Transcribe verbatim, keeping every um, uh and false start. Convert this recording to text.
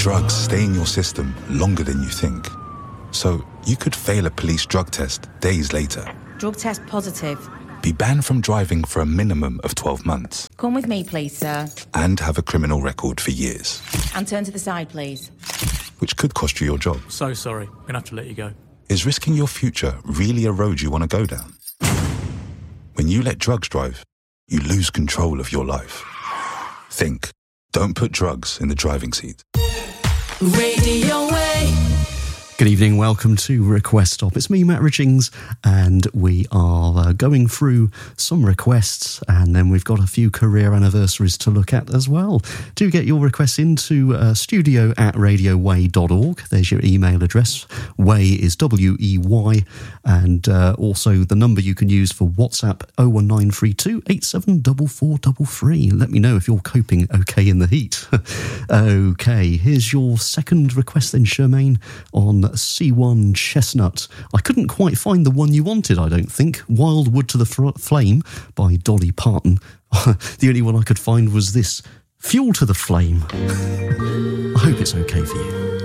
drugs stay in your system longer than you think. So you could fail a police drug test days later. Drug test positive. Be banned from driving for a minimum of twelve months. Come with me, please, sir. And have a criminal record for years. And turn to the side, please. Which could cost you your job. So sorry, I'm gonna have to let you go. Is risking your future really a road you want to go down? When you let drugs drive, you lose control of your life. Think. Don't put drugs in the driving seat. Radio Way. Good evening, welcome to Request Stop. It's me, Matt Richings, and we are uh, going through some requests, and then we've got a few career anniversaries to look at as well. Do get your requests into uh, studio at radio way dot org. There's your email address. Way is W E Y, and uh, also the number you can use for WhatsApp, oh one nine three two, eight seven four four three three. Let me know if you're coping okay in the heat. Okay, here's your second request then, Charmaine, on C one Chestnut. I couldn't quite find the one you wanted, I don't think. Wild Wood to the Fr- Flame by Dolly Parton. The only one I could find was this, Fuel to the Flame. I hope it's okay for you.